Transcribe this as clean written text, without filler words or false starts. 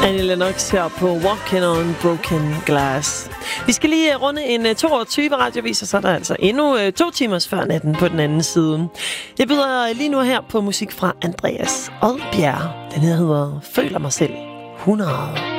Annie Lennox her på Walking on Broken Glass. Vi skal lige runde en 22 radiovis, og så er der altså endnu 2 timers før natten på den anden side. Jeg byder lige nu her på musik fra Andreas Odbjerg. Den her hedder Føler mig selv 100.